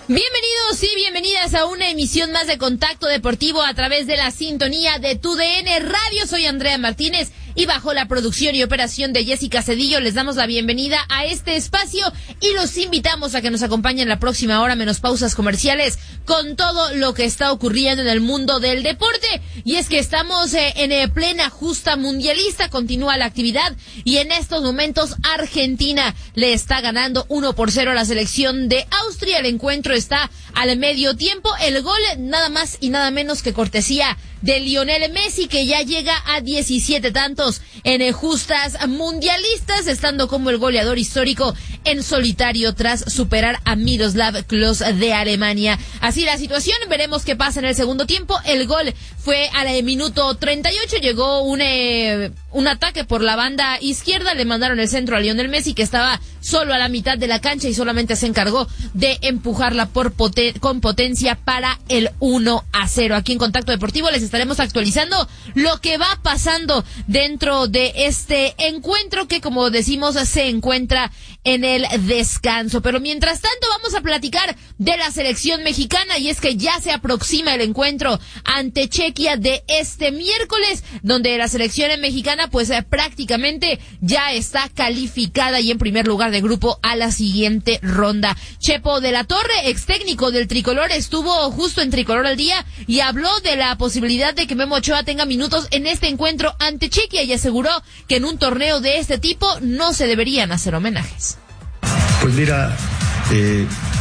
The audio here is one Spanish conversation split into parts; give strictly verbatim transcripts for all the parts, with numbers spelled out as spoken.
Bienvenidos y bienvenidas a una emisión más de Contacto Deportivo a través de la sintonía de Tu D N Radio. Soy Andrea Martínez y bajo la producción y operación de Jessica Cedillo les damos la bienvenida a este espacio y los invitamos a que nos acompañen la próxima hora menos pausas comerciales con todo lo que está ocurriendo en el mundo del deporte. Y es que estamos eh, en eh, plena justa mundialista, continúa la actividad y en estos momentos Argentina le está ganando uno por cero a la selección de Austria. El encuentro está al medio tiempo, el gol nada más y nada menos que cortesía de Lionel Messi, que ya llega a diecisiete tantos en justas mundialistas, estando como el goleador histórico en solitario tras superar a Miroslav Klose de Alemania. Así la situación, veremos qué pasa en el segundo tiempo. El gol fue al minuto treinta y ocho, llegó un, eh, un ataque por la banda izquierda, le mandaron el centro a Lionel Messi, que estaba solo a la mitad de la cancha y solamente se encargó de empujarla por poten- con potencia para el uno a cero. Aquí en Contacto Deportivo les estaremos actualizando lo que va pasando dentro de este encuentro que, como decimos, se encuentra en el descanso. Pero mientras tanto vamos a platicar de la selección mexicana, y es que ya se aproxima el encuentro ante Chequia de este miércoles, donde la selección mexicana pues eh, prácticamente ya está calificada y en primer lugar de grupo a la siguiente ronda. Chepo de la Torre, ex técnico del tricolor, estuvo justo en Tricolor al Día y habló de la posibilidad de que Memo Ochoa tenga minutos en este encuentro ante Chequia y aseguró que en un torneo de este tipo no se deberían hacer homenajes. Pues mira, eh,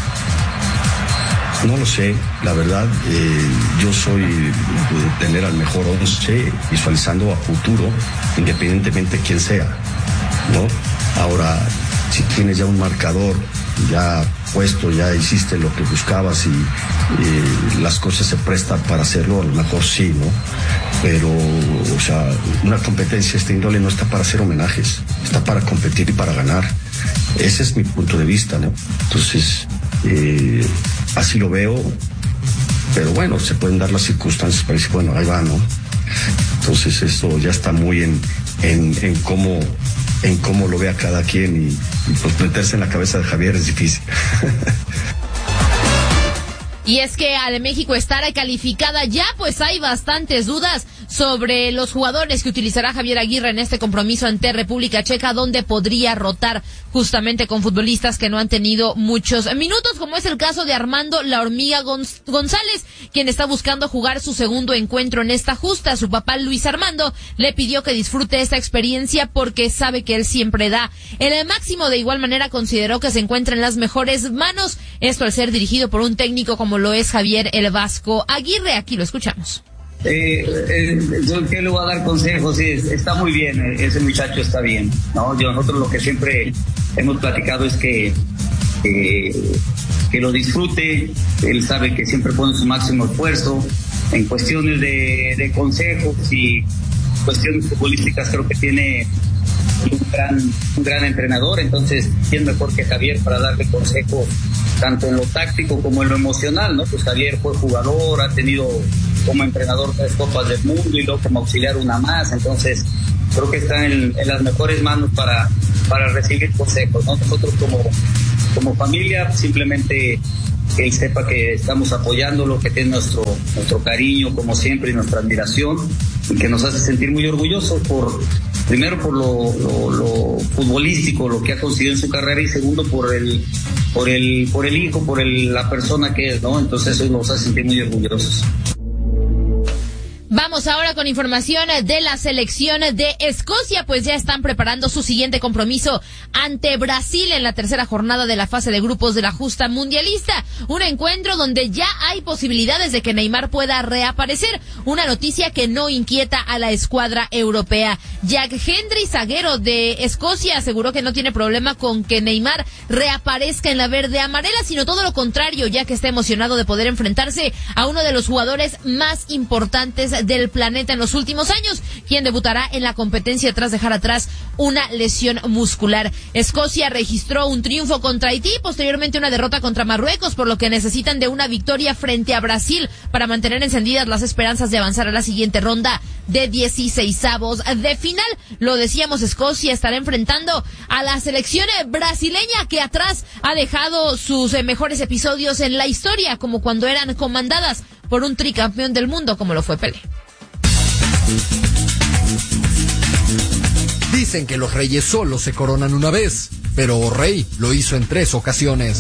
no lo sé, la verdad, eh, yo soy de tener al mejor once visualizando a futuro, independientemente de quién sea, ¿no? Ahora, si tienes ya un marcador ya puesto, ya hiciste lo que buscabas y eh, las cosas se prestan para hacerlo, a lo mejor sí, ¿no? Pero, o sea, una competencia de este índole no está para hacer homenajes, está para competir y para ganar. Ese es mi punto de vista, ¿no? Entonces, eh, así lo veo, pero bueno, se pueden dar las circunstancias para decir, bueno, ahí va, ¿no? Entonces, eso ya está muy en, en, en cómo... en cómo lo vea cada quien y, y pues meterse en la cabeza de Javier es difícil. Y es que al México estar calificada ya, pues hay bastantes dudas sobre los jugadores que utilizará Javier Aguirre en este compromiso ante República Checa, donde podría rotar justamente con futbolistas que no han tenido muchos minutos, como es el caso de Armando La Hormiga Gonz- González, quien está buscando jugar su segundo encuentro en esta justa. Su papá Luis Armando le pidió que disfrute esta experiencia porque sabe que él siempre da el máximo. De igual manera consideró que se encuentra en las mejores manos, esto al ser dirigido por un técnico como lo es Javier El Vasco Aguirre. Aquí lo escuchamos. Eh, eh, yo que le voy a dar consejos, sí, está muy bien, ese muchacho está bien, ¿no? Yo, nosotros lo que siempre hemos platicado es que, eh, que lo disfrute, él sabe que siempre pone su máximo esfuerzo en cuestiones de, de consejos y cuestiones futbolísticas. Creo que tiene un gran, un gran entrenador, entonces quién mejor que Javier para darle consejos tanto en lo táctico como en lo emocional, ¿no? Pues Javier fue jugador, ha tenido como entrenador tres Copas del Mundo y luego como auxiliar una más, entonces creo que está en, en las mejores manos para, para recibir consejos, ¿no? Nosotros como, como familia simplemente que él sepa que estamos apoyándolo, que tiene nuestro, nuestro cariño como siempre y nuestra admiración, y que nos hace sentir muy orgullosos por, primero por lo, lo, lo futbolístico, lo que ha conseguido en su carrera, y segundo por el, por el, por el hijo, por el, la persona que es, ¿no? Entonces eso nos hace sentir muy orgullosos. Vamos ahora con información de la selección de Escocia, pues ya están preparando su siguiente compromiso ante Brasil en la tercera jornada de la fase de grupos de la justa mundialista. Un encuentro donde ya hay posibilidades de que Neymar pueda reaparecer, una noticia que no inquieta a la escuadra europea. Jack Hendry, zaguero de Escocia, aseguró que no tiene problema con que Neymar reaparezca en la verde amarela, sino todo lo contrario, ya que está emocionado de poder enfrentarse a uno de los jugadores más importantes del planeta en los últimos años, quien debutará en la competencia tras dejar atrás una lesión muscular. Escocia registró un triunfo contra Haití, posteriormente una derrota contra Marruecos, por lo que necesitan de una victoria frente a Brasil para mantener encendidas las esperanzas de avanzar a la siguiente ronda de dieciseisavos de final. Lo decíamos, Escocia estará enfrentando a la selección brasileña, que atrás ha dejado sus eh, mejores episodios en la historia, como cuando eran comandadas por un tricampeón del mundo como lo fue Pelé. Dicen que los reyes solo se coronan una vez, pero Rey lo hizo en tres ocasiones.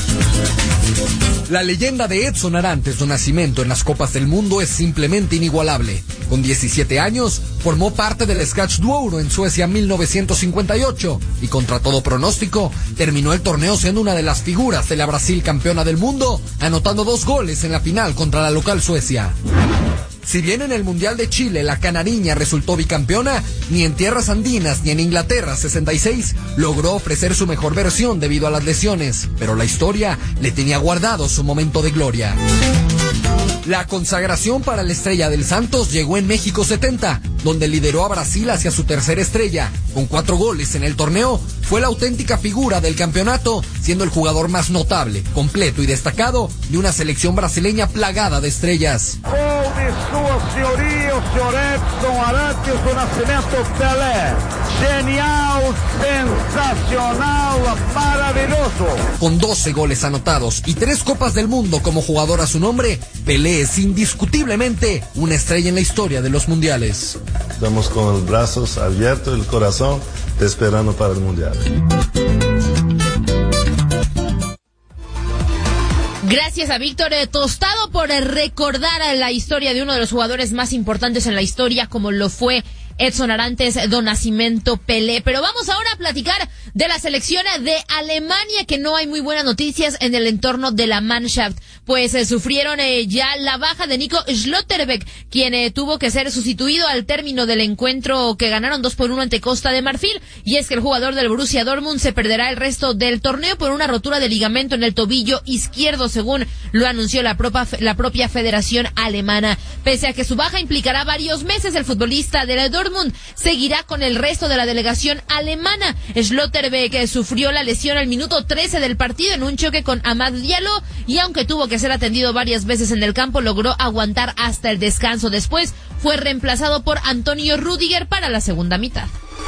La leyenda de Edson Arantes do Nascimento en las Copas del Mundo es simplemente inigualable. Con diecisiete años, formó parte del Scratch Douro en Suecia mil novecientos cincuenta y ocho y contra todo pronóstico, terminó el torneo siendo una de las figuras de la Brasil campeona del mundo, anotando dos goles en la final contra la local Suecia. Si bien en el Mundial de Chile la canariña resultó bicampeona, ni en tierras andinas ni en Inglaterra sesenta y seis logró ofrecer su mejor versión debido a las lesiones, pero la historia le tenía guardado su momento de gloria. La consagración para la estrella del Santos llegó en México setenta, donde lideró a Brasil hacia su tercera estrella. Con cuatro goles en el torneo, fue la auténtica figura del campeonato, siendo el jugador más notable, completo y destacado de una selección brasileña plagada de estrellas. Gol de sua senhoria, o senhor Edson Arantes do Nascimento Pelé. Genial, sensacional, maravilloso. Con doce goles anotados y tres Copas del Mundo como jugador a su nombre, Pelé es indiscutiblemente una estrella en la historia de los mundiales. Estamos con los brazos abiertos, el corazón esperando para el mundial. Gracias a Víctor Tostado por recordar la historia de uno de los jugadores más importantes en la historia, como lo fue Edson Arantes do Nascimento Pelé. Pero vamos ahora a platicar de la selección de Alemania, que no hay muy buenas noticias en el entorno de la Mannschaft, pues eh, sufrieron eh, ya la baja de Nico Schlotterbeck, quien eh, tuvo que ser sustituido al término del encuentro que ganaron dos por uno ante Costa de Marfil. Y es que el jugador del Borussia Dortmund se perderá el resto del torneo por una rotura de ligamento en el tobillo izquierdo, según lo anunció la propia, la propia Federación Alemana. Pese a que su baja implicará varios meses, el futbolista del Dortmund seguirá con el resto de la delegación alemana. Schlotterbeck sufrió la lesión al minuto trece del partido en un choque con Amad Diallo, y aunque tuvo que ser atendido varias veces en el campo, logró aguantar hasta el descanso. Después fue reemplazado por Antonio Rüdiger para la segunda mitad.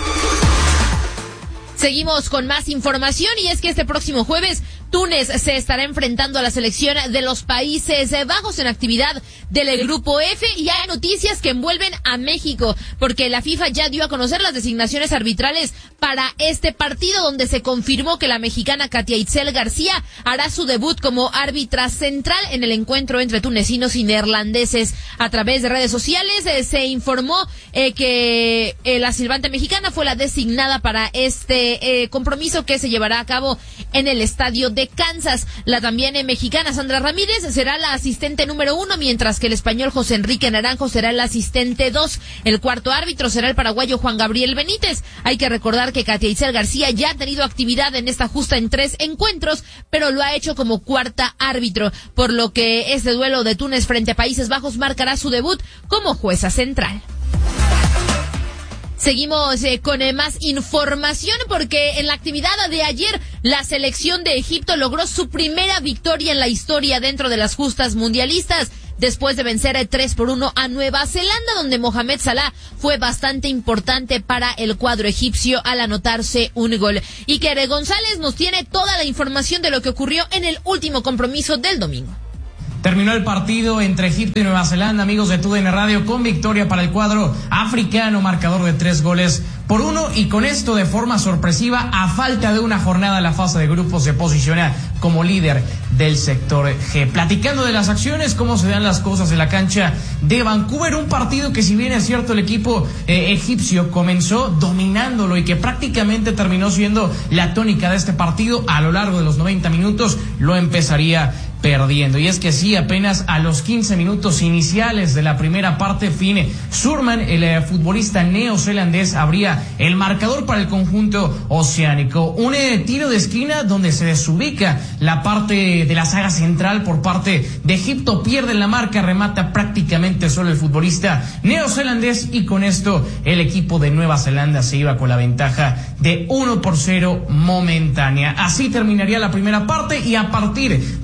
Seguimos con más información, y es que este próximo jueves Túnez se estará enfrentando a la selección de los Países Bajos en actividad del Grupo F, y hay noticias que envuelven a México, porque la FIFA ya dio a conocer las designaciones arbitrales para este partido, donde se confirmó que la mexicana Katia Itzel García hará su debut como árbitra central en el encuentro entre tunecinos y neerlandeses. A través de redes sociales eh, se informó eh, que eh, la silbante mexicana fue la designada para este eh, compromiso, que se llevará a cabo en el estadio de Kansas. La también eh, mexicana Sandra Ramírez será la asistente número uno, mientras que el español José Enrique Naranjo será el asistente dos. El cuarto árbitro será el paraguayo Juan Gabriel Benítez. Hay que recordar que Katia Itzel García ya ha tenido actividad en esta justa en tres encuentros, pero lo ha hecho como cuarta árbitro, por lo que este duelo de Túnez frente a Países Bajos marcará su debut como jueza central. Seguimos eh, con eh, más información, porque en la actividad de ayer la selección de Egipto logró su primera victoria en la historia dentro de las justas mundialistas, después de vencer eh, tres por uno a Nueva Zelanda, donde Mohamed Salah fue bastante importante para el cuadro egipcio al anotarse un gol. Iker González nos tiene toda la información de lo que ocurrió en el último compromiso del domingo. Terminó el partido entre Egipto y Nueva Zelanda, amigos de T U D N Radio, con victoria para el cuadro africano, marcador de tres goles por uno, y con esto de forma sorpresiva, a falta de una jornada en la fase de grupos, se posiciona como líder del sector G. Platicando de las acciones, cómo se dan las cosas en la cancha de Vancouver, un partido que, si bien es cierto el equipo eh, egipcio comenzó dominándolo y que prácticamente terminó siendo la tónica de este partido, a lo largo de los noventa minutos lo empezaría perdiendo. Y es que sí, apenas a los quince minutos iniciales de la primera parte, Finn Surman, el eh, futbolista neozelandés, abría el marcador para el conjunto oceánico. Un eh, tiro de esquina donde se desubica la parte de la saga central por parte de Egipto, pierde la marca, remata prácticamente solo el futbolista neozelandés, y con esto el equipo de Nueva Zelanda se iba con la ventaja de uno por cero momentánea. Así terminaría la primera parte, y a partir de los segundos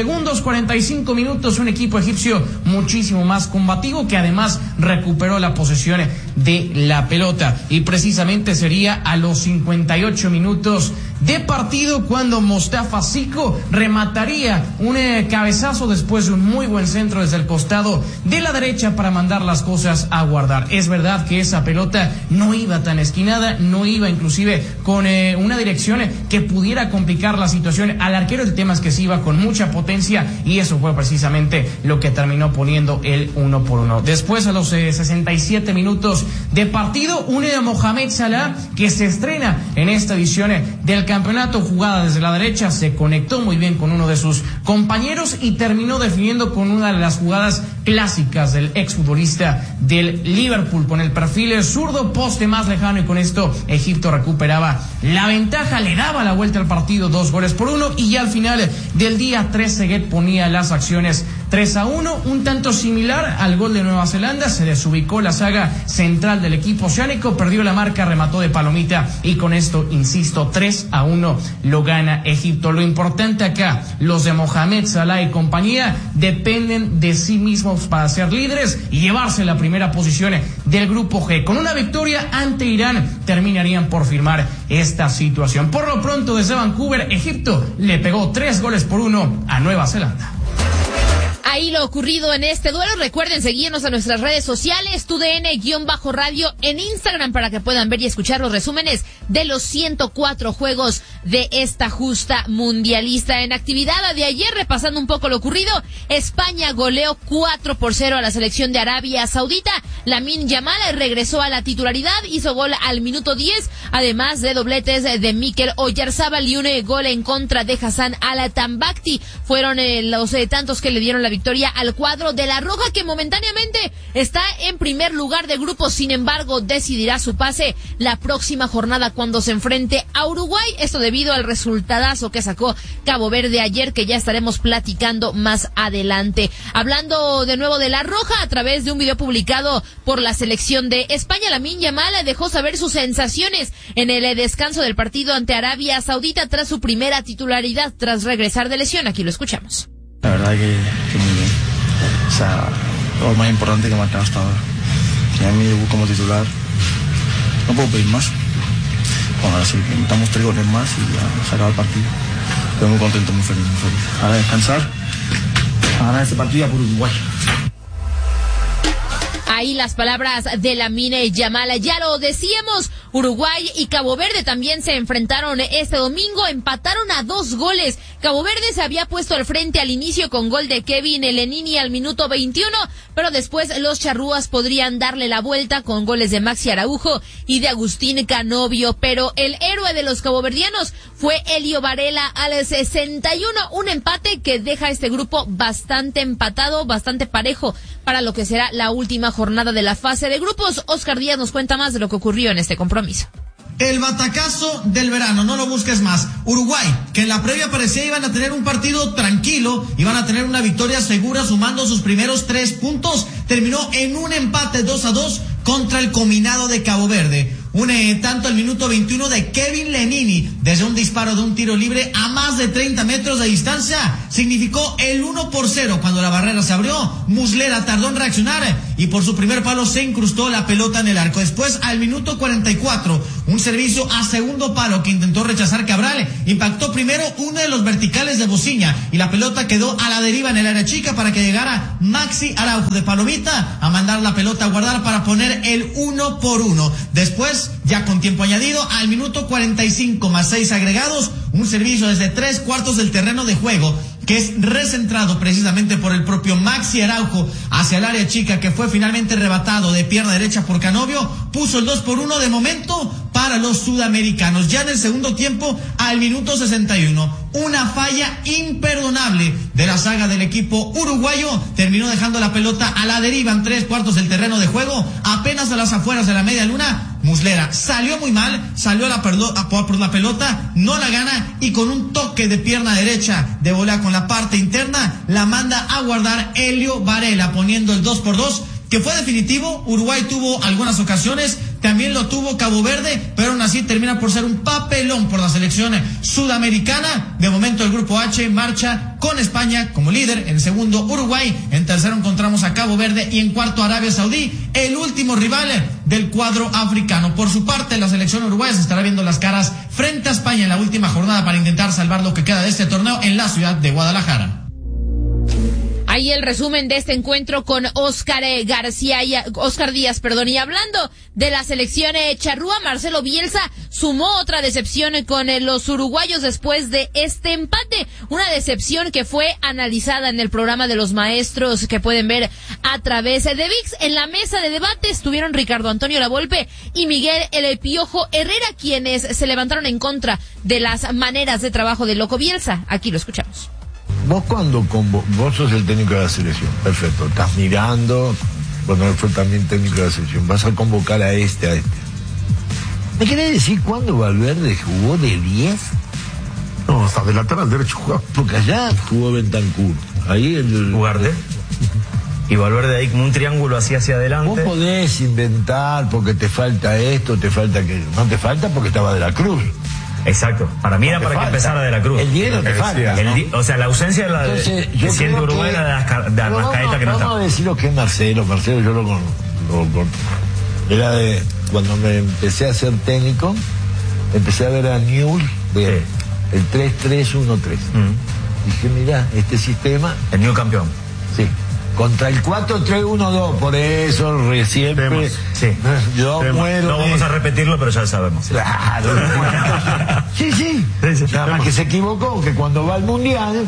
segundos, cuarenta y cinco minutos, un equipo egipcio muchísimo más combativo que además recuperó la posesión de la pelota. Y precisamente sería a los cincuenta y ocho minutos de partido cuando Mostafa Zico remataría un eh, cabezazo después de un muy buen centro desde el costado de la derecha para mandar las cosas a guardar. Es verdad que esa pelota no iba tan esquinada, no iba inclusive con eh, una dirección que pudiera complicar la situación al arquero. El tema es que se iba con mucha potencia y eso fue precisamente lo que terminó poniendo el uno por uno. Después, a los eh, sesenta y siete minutos de partido, un eh, Mohamed Salah que se estrena en esta edición eh, del campeonato, jugada desde la derecha, se conectó muy bien con uno de sus compañeros y terminó definiendo con una de las jugadas clásicas del exfutbolista del Liverpool, con el perfil zurdo, poste más lejano, y con esto Egipto recuperaba la ventaja, le daba la vuelta al partido, dos goles por uno, y ya al final del día Trezeguet ponía las acciones tres a uno, un tanto similar al gol de Nueva Zelanda. Se desubicó la saga central del equipo oceánico, perdió la marca, remató de palomita y con esto, insisto, tres a uno lo gana Egipto. Lo importante acá, los de Mohamed Salah y compañía dependen de sí mismos para ser líderes y llevarse la primera posición del grupo G. Con una victoria ante Irán terminarían por firmar esta situación. Por lo pronto, desde Vancouver, Egipto le pegó tres goles por uno a Nueva Zelanda. Ahí lo ocurrido en este duelo. Recuerden seguirnos a nuestras redes sociales, tu D N-radio en Instagram, para que puedan ver y escuchar los resúmenes de los ciento cuatro juegos de esta justa mundialista. En actividad de ayer, repasando un poco lo ocurrido, España goleó cuatro por cero a la selección de Arabia Saudita. Lamine Yamal regresó a la titularidad, hizo gol al minuto diez, además de dobletes de Mikel Oyarzábal y un gol en contra de Hassan Al-Tambakti. Fueron eh, los eh, tantos que le dieron la victoria al cuadro de la Roja, que momentáneamente está en primer lugar de grupo. Sin embargo, decidirá su pase la próxima jornada cuando se enfrente a Uruguay. Esto debido al resultadazo que sacó Cabo Verde ayer, que ya estaremos platicando más adelante. Hablando de nuevo de la Roja, a través de un video publicado por la selección de España, Lamine Yamal dejó saber sus sensaciones en el descanso del partido ante Arabia Saudita tras su primera titularidad tras regresar de lesión. Aquí lo escuchamos. La verdad que, que muy bien. O sea, lo más importante que marcar hasta ahora. Y a mi debut como titular, no puedo pedir más. Bueno, ahora sí, necesitamos tres goles más y ya se acaba el partido. Estoy muy contento, muy feliz, muy feliz. Ahora descansar, a ganar este partido por Uruguay. Ahí las palabras de Lamine Yamal. Ya lo decíamos, Uruguay y Cabo Verde también se enfrentaron este domingo, empataron a dos goles. Cabo Verde se había puesto al frente al inicio con gol de Kevin Lenini al minuto veintiuno, pero después los charrúas podrían darle la vuelta con goles de Maxi Araujo y de Agustín Canovio, pero el héroe de los caboverdianos fue Elio Varela al sesenta y uno, un empate que deja a este grupo bastante empatado, bastante parejo para lo que será la última jornada de la fase de grupos. Oscar Díaz nos cuenta más de lo que ocurrió en este compromiso. El batacazo del verano, no lo busques más. Uruguay, que en la previa parecía iban a tener un partido tranquilo, iban a tener una victoria segura sumando sus primeros tres puntos, terminó en un empate dos a dos contra el combinado de Cabo Verde. Un eh, tanto al minuto veintiuno de Kevin Lenini, desde un disparo de un tiro libre a más de treinta metros de distancia, significó el uno por cero. Cuando la barrera se abrió, Muslera tardó en reaccionar y por su primer palo se incrustó la pelota en el arco. Después, al minuto cuarenta y cuatro, un servicio a segundo palo que intentó rechazar Cabral, impactó primero uno de los verticales de Bociña y la pelota quedó a la deriva en el área chica para que llegara Maxi Araujo de palomita a mandar la pelota a guardar para poner el uno por uno. Después, ya con tiempo añadido, al minuto cuarenta y cinco más seis agregados, un servicio desde tres cuartos del terreno de juego, que es recentrado precisamente por el propio Maxi Araujo hacia el área chica, que fue finalmente rebatado de pierna derecha por Canovio, puso el dos por uno de momento para los sudamericanos. Ya en el segundo tiempo, al minuto sesenta y uno, una falla imperdonable de la saga del equipo uruguayo terminó dejando la pelota a la deriva en tres cuartos del terreno de juego, apenas a las afueras de la media luna. Muslera salió muy mal, salió a la perlo- a por la pelota, no la gana y con un toque de pierna derecha de bola con la parte interna la manda a guardar Elio Varela, poniendo el dos por dos, que fue definitivo. Uruguay tuvo algunas ocasiones, también lo tuvo Cabo Verde, pero aún así termina por ser un papelón por la selección sudamericana. De momento el grupo H marcha con España como líder, en segundo Uruguay, en tercero encontramos a Cabo Verde y en cuarto Arabia Saudí, el último rival del cuadro africano. Por su parte, la selección uruguaya se estará viendo las caras frente a España en la última jornada para intentar salvar lo que queda de este torneo en la ciudad de Guadalajara. Ahí el resumen de este encuentro con Oscar eh, García y Oscar Díaz, perdón. Y hablando de la selección eh, charrúa, Marcelo Bielsa sumó otra decepción eh, con eh, los uruguayos después de este empate. Una decepción que fue analizada en el programa de los maestros que pueden ver a través de ViX. En la mesa de debate estuvieron Ricardo Antonio Lavolpe y Miguel El Piojo Herrera, quienes se levantaron en contra de las maneras de trabajo de Loco Bielsa. Aquí lo escuchamos. Vos cuando convo- vos sos el técnico de la selección, perfecto, estás mirando, bueno, él fue también técnico de la selección, vas a convocar a este, a este. ¿Me querés decir cuándo Valverde jugó de diez? No, hasta de lateral derecho jugaba. Porque allá jugó Bentancur, ahí el... Ugarte. Y Valverde ahí como un triángulo así hacia adelante. Vos podés inventar porque te falta esto, te falta que... No te falta porque estaba de la Cruz. Exacto, para mí no era para falta. que empezara de la Cruz. El diez no te falta, el ¿no? di- O sea, la ausencia de la de, Entonces, que yo siente creo Uruguay que- era de, Asca- de Pero Arrascaeta vamos, que no vamos estaba. a decir lo que es Marcelo. Marcelo yo lo con, lo con- era de cuando me empecé a ser técnico, empecé a ver a Newell's de Sí. el tres tres uno tres. Mm. Dije, mirá, este sistema, El New campeón. sí, contra el cuatro tres uno dos, por eso re- siempre Vemos, sí. yo Vemos. muero No de- vamos a repetirlo, pero ya lo sabemos. Sí. Claro, bueno. sí, sí, Sí, sí. nada más que se equivocó, que cuando va al Mundial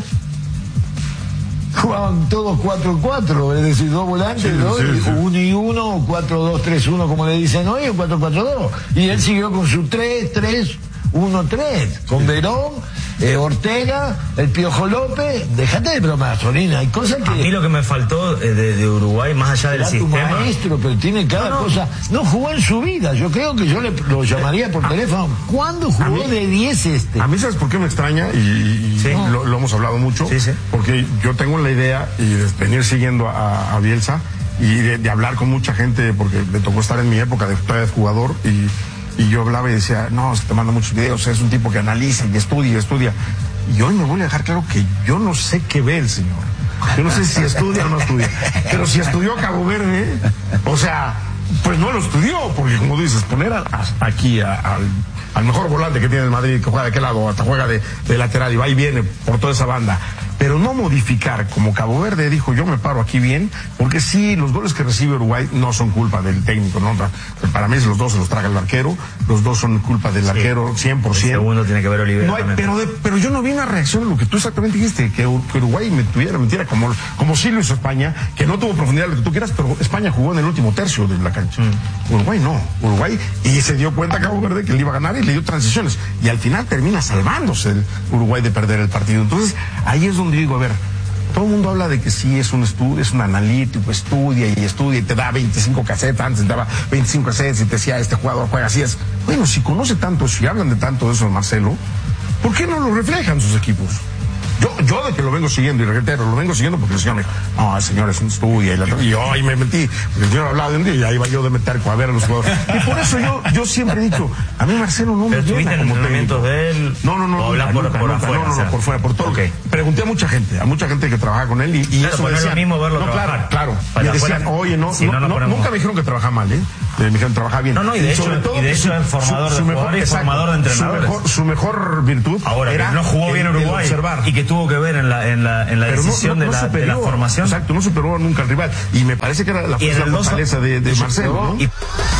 jugaban todos cuatro cuatro, es decir, dos volantes, Sí, ¿no? sí, Y sí. uno y uno, o cuatro dos tres uno, como le dicen hoy, o cuatro cuatro dos. Y él siguió con su tres tres uno tres, con Verón, eh, Ortega, el Piojo López. Dejate de bromas, Solina, hay cosas que... A mí lo que me faltó eh, de, de Uruguay, más allá del Será tu sistema. maestro, pero tiene cada No, no. cosa. No jugó en su vida. Yo creo que yo le, lo llamaría por teléfono. ¿Cuándo jugó mí- de diez este? A mí, ¿sabes por qué me extraña? Y, y- y Sí. lo, lo hemos hablado mucho. Sí, sí. Porque yo tengo la idea y de venir siguiendo a, a Bielsa y de, de hablar con mucha gente, porque me tocó estar en mi época de todavía de jugador y, y yo hablaba y decía, no, se te manda muchos videos, es un tipo que analiza y estudia y estudia. Y hoy me voy a dejar claro que yo no sé qué ve el señor. Yo no sé si estudia o no estudia. Pero si estudió Cabo Verde, o sea, pues no lo estudió, porque como dices, poner a- a- aquí a- al, al mejor volante que tiene el Madrid, que juega de aquel lado, hasta juega de, de lateral y va y viene por toda esa banda. Pero no modificar, como Cabo Verde dijo, yo me paro aquí bien, porque sí, los goles que recibe Uruguay no son culpa del técnico, ¿no? Para mí los dos se los traga el arquero, los dos son culpa del arquero cien por ciento. El segundo tiene que ver Oliver. No hay- también. pero, de- pero yo no vi una reacción a lo que tú exactamente dijiste, que, U- que Uruguay me tuviera mentira, como, como sí lo hizo España, que no tuvo profundidad lo que tú quieras, pero España jugó en el último tercio de la cancha. Uruguay no, Uruguay, y se dio cuenta Cabo Verde que le iba a ganar y le dio transiciones. Y al final termina salvándose el Uruguay de perder el partido. Entonces, ahí es donde digo, a ver, todo el mundo habla de que sí es un estudio, es un analítico, estudia y estudia y te da veinticinco cassettes, antes te daba veinticinco cassettes y te decía, este jugador juega así es. Bueno, si conoce tanto, si hablan de tanto de eso, Marcelo, ¿por qué no lo reflejan sus equipos? Yo, yo de que lo vengo siguiendo y reitero, lo vengo siguiendo porque el señor me dijo, no, el señor es un estudio y, la, y yo ahí me metí, porque el señor hablaba de un día y ahí iba yo de meter a ver a los jugadores. Y por eso yo, yo siempre he dicho, a mí Marcelo no me ¿Pero estuviste llena en como entrenamientos técnico. de él? No, no, no, ¿O hablas nunca, por- nunca, por nunca, afuera, no, no, o sea? no, por fuera, por todo. Ok. Pregunté a mucha gente, a mucha gente que trabaja con él y, y Claro, eso pues no es lo decían, mismo verlo no, claro, trabajar. claro. Para Me decían, afuera, oye, no, si no, no lo no, ponemos- nunca me dijeron que trabaja mal, ¿eh? Eh, Me dijeron trabaja bien. No, no, y de hecho- y de que hecho es formador de jugadores y formador de entrenadores. Su mejor, su mejor virtud Ahora, era que no jugó el- bien el Uruguay observar. y que tuvo que ver en la, en la, en la Pero no- decisión no- de, no la, de la superó. formación. Exacto, no superó nunca al rival. Y me parece que era la Y en fuerza el dos- fortaleza de, de Marcelo, ¿no? y-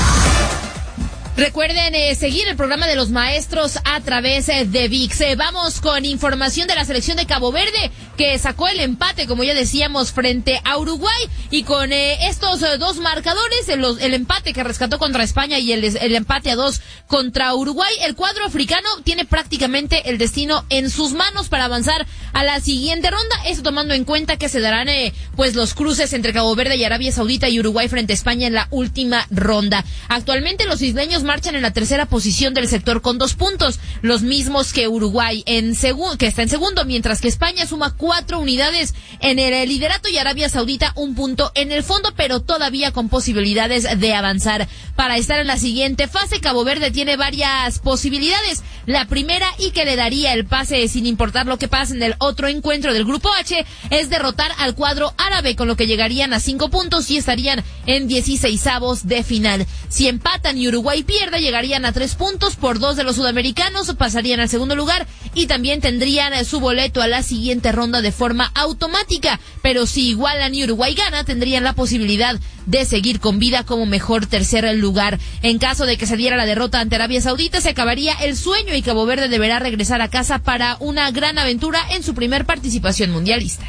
Recuerden eh, seguir el programa de los maestros a través eh, de ViX. Eh, vamos con información de la selección de Cabo Verde, que sacó el empate, como ya decíamos, frente a Uruguay. Y con eh, estos eh, dos marcadores, el, los- el empate que rescató contra España y el, el empate a dos contra Uruguay, el cuadro africano tiene prácticamente el destino en sus manos para avanzar a la siguiente ronda. Eso tomando en cuenta que se darán eh, pues los cruces entre Cabo Verde y Arabia Saudita y Uruguay frente a España en la última ronda. Actualmente los isleños argentinos marchan en la tercera posición del sector con dos puntos, los mismos que Uruguay en segu- que está en segundo, mientras que España suma cuatro unidades en el liderato y Arabia Saudita un punto en el fondo, pero todavía con posibilidades de avanzar para estar en la siguiente fase. Cabo Verde tiene varias posibilidades. La primera, y que le daría el pase sin importar lo que pase en el otro encuentro del Grupo H, es derrotar al cuadro árabe, con lo que llegarían a cinco puntos y estarían en dieciseisavos de final. Si empatan y Uruguay pierde, llegarían a tres puntos por dos de los sudamericanos, pasarían al segundo lugar y también tendrían su boleto a la siguiente ronda de forma automática. Pero si igualan y Uruguay gana, tendrían la posibilidad de seguir con vida como mejor tercer lugar. En caso de que se diera la derrota ante Arabia Saudita, se acabaría el sueño y Cabo Verde deberá regresar a casa para una gran aventura en su primer participación mundialista.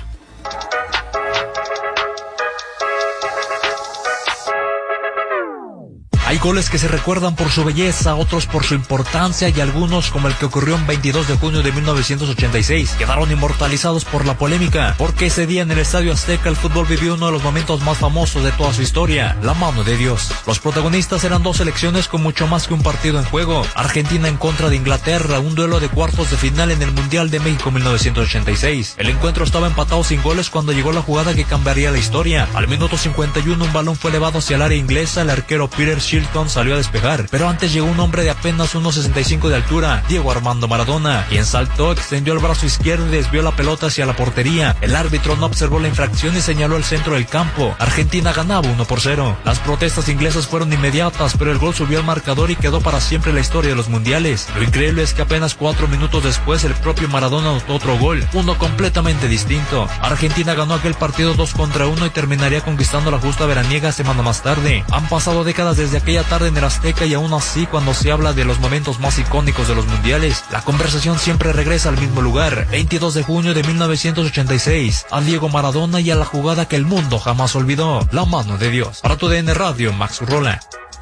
Hay goles que se recuerdan por su belleza, otros por su importancia y algunos, como el que ocurrió el veintidós de junio de mil novecientos ochenta y seis, quedaron inmortalizados por la polémica, porque ese día en el Estadio Azteca el fútbol vivió uno de los momentos más famosos de toda su historia, la mano de Dios. Los protagonistas eran dos selecciones con mucho más que un partido en juego. Argentina en contra de Inglaterra, un duelo de cuartos de final en el Mundial de México mil novecientos ochenta y seis. El encuentro estaba empatado sin goles cuando llegó la jugada que cambiaría la historia. Al minuto cincuenta y uno un balón fue elevado hacia el área inglesa, el arquero Peter Shilton salió a despejar, pero antes llegó un hombre de apenas uno sesenta y cinco de altura, Diego Armando Maradona, quien saltó, extendió el brazo izquierdo y desvió la pelota hacia la portería. El árbitro no observó la infracción y señaló el centro del campo. Argentina ganaba uno por cero. Las protestas inglesas fueron inmediatas, pero el gol subió al marcador y quedó para siempre en la historia de los mundiales. Lo increíble es que apenas cuatro minutos después el propio Maradona anotó otro gol, uno completamente distinto. Argentina ganó aquel partido dos contra uno y terminaría conquistando la justa veraniega semana más tarde. Han pasado décadas desde aquella tarde en el Azteca y aún así, cuando se habla de los momentos más icónicos de los mundiales, la conversación siempre regresa al mismo lugar. veintidós de junio de mil novecientos ochenta y seis, a Diego Maradona y a la jugada que el mundo jamás olvidó, la mano de Dios. Para tu D N Radio, Max Urrola.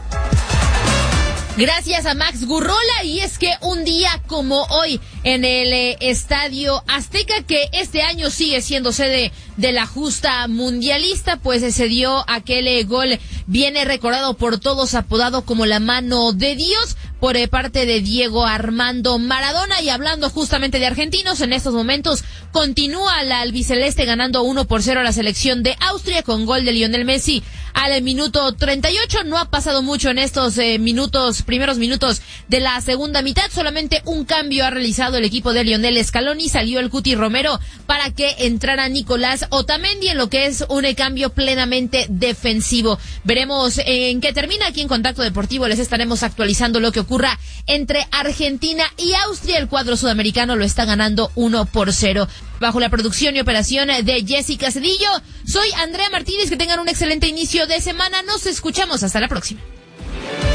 Gracias a Max Gurrola. Y es que un día como hoy en el eh, Estadio Azteca, que este año sigue siendo sede de la justa mundialista, pues eh, se dio aquel eh, gol viene recordado por todos, apodado como la mano de Dios, por eh, parte de Diego Armando Maradona. Y hablando justamente de argentinos, en estos momentos continúa la albiceleste ganando uno por cero a la selección de Austria, con gol de Lionel Messi al minuto treinta y ocho. No ha pasado mucho en estos eh, minutos, primeros minutos de la segunda mitad. Solamente un cambio ha realizado el equipo de Lionel Scaloni. Salió el Cuti Romero para que entrara Nicolás Otamendi, en lo que es un eh, cambio plenamente defensivo. Veremos en qué termina. Aquí en Contacto Deportivo les estaremos actualizando lo que ocurra entre Argentina y Austria. El cuadro sudamericano lo está ganando uno por cero. Bajo la producción y operación de Jessica Cedillo, soy Andrea Martínez. Que tengan un excelente inicio de semana. Nos escuchamos. Hasta la próxima.